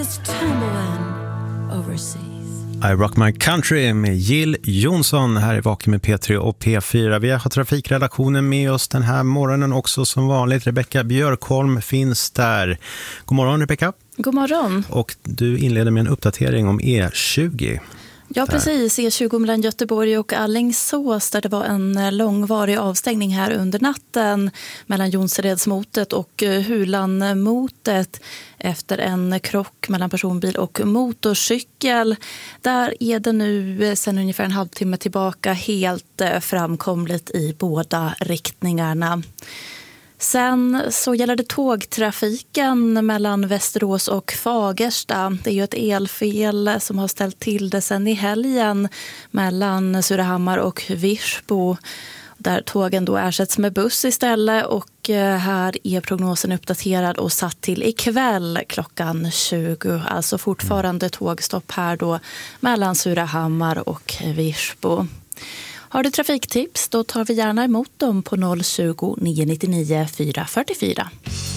I Rock My Country med Jill Johnson här i Vaken med P3 och P4. Vi har trafikredaktionen med oss den här morgonen också som vanligt. Rebecka Björkholm finns där. God morgon Rebecka. God morgon. Och du inleder med en uppdatering om E20. Ja, precis. E20 mellan Göteborg och Alingsås där det var en långvarig avstängning här under natten mellan Jonseredsmotet och Hulanmotet efter en krock mellan personbil och motorcykel. Där är det nu sedan ungefär en halvtimme tillbaka helt framkomligt i båda riktningarna. Sen så gäller det tågtrafiken mellan Västerås och Fagersta. Det är ju ett elfel som har ställt till det sen i helgen mellan Surahammar och Virsbo. Där tågen då ersätts med buss istället och här är prognosen uppdaterad och satt till ikväll klockan 20. Alltså fortfarande tågstopp här då mellan Surahammar och Virsbo. Har du trafiktips, då tar vi gärna emot dem på 020 999 444.